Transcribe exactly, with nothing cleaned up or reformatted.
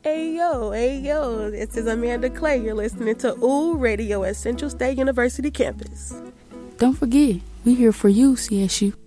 Hey yo, hey yo, this is Amanda Clay. You're listening to Ooh Radio at Central State University campus. Don't forget, we here for you, C S U.